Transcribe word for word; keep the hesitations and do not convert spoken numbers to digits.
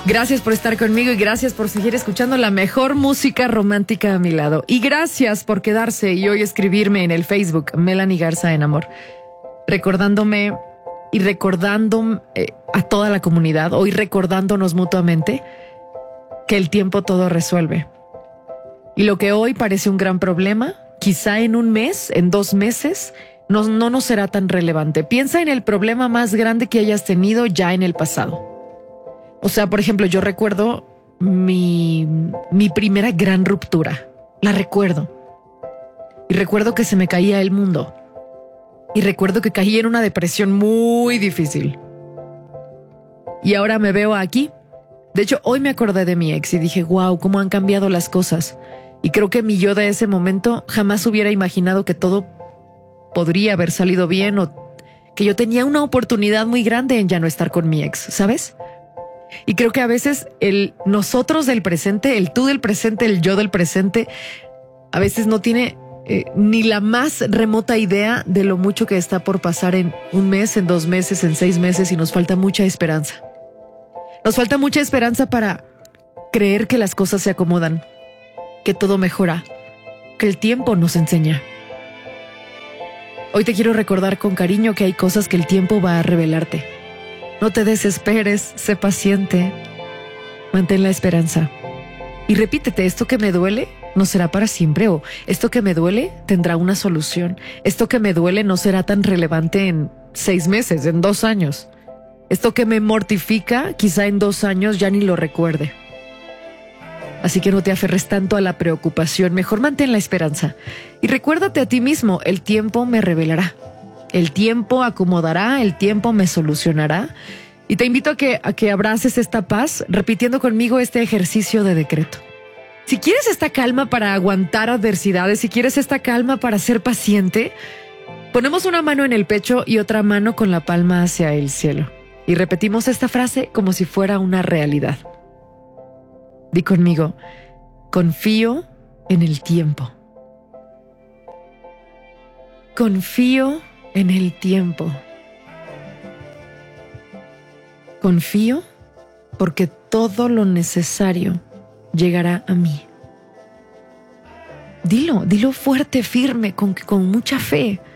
Gracias por estar conmigo y gracias por seguir escuchando la mejor música romántica a mi lado. Y gracias por quedarse y hoy escribirme en el Facebook, Melanie Garza en Amor, recordándome y recordando eh, a toda la comunidad, hoy recordándonos mutuamente que el tiempo todo resuelve. Y lo que hoy parece un gran problema, quizá en un mes, en dos meses, no, no nos será tan relevante. Piensa en el problema más grande que hayas tenido ya en el pasado. O sea, por ejemplo, yo recuerdo mi, mi primera gran ruptura. La recuerdo. Y recuerdo que se me caía el mundo. Y recuerdo que caí en una depresión muy difícil. Y ahora me veo aquí. De hecho, hoy me acordé de mi ex y dije, wow, cómo han cambiado las cosas. Y creo que mi yo de ese momento jamás hubiera imaginado que todo podría haber salido bien o que yo tenía una oportunidad muy grande en ya no estar con mi ex, ¿sabes? Y creo que a veces el nosotros del presente, el tú del presente, el yo del presente, a veces no tiene eh, ni la más remota idea de lo mucho que está por pasar en un mes, en dos meses, en seis meses y nos falta mucha esperanza. Nos falta mucha esperanza para creer que las cosas se acomodan, que todo mejora, que el tiempo nos enseña. Hoy te quiero recordar con cariño que hay cosas que el tiempo va a revelarte. No te desesperes, sé paciente, mantén la esperanza. Y repítete, esto que me duele no será para siempre, o esto que me duele tendrá una solución. Esto que me duele no será tan relevante en seis meses, en dos años. Esto que me mortifica, quizá en dos años ya ni lo recuerde. Así que no te aferres tanto a la preocupación, mejor mantén la esperanza. Y recuérdate a ti mismo, el tiempo me revelará. El tiempo acomodará, el tiempo me solucionará. Y te invito a que, a que abraces esta paz repitiendo conmigo este ejercicio de decreto. Si quieres esta calma para aguantar adversidades, si quieres esta calma para ser paciente, ponemos una mano en el pecho y otra mano con la palma hacia el cielo. Y repetimos esta frase como si fuera una realidad. Di conmigo, confío en el tiempo. Confío en el tiempo. Confío porque todo lo necesario llegará a mí. Dilo, dilo fuerte, firme, con, con mucha fe.